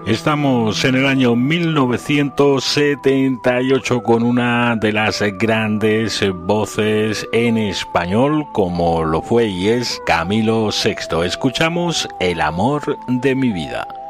Estamos en el año 1978 con una de las grandes voces en español, como lo fue y es Camilo VI. Escuchamos El amor de mi vida.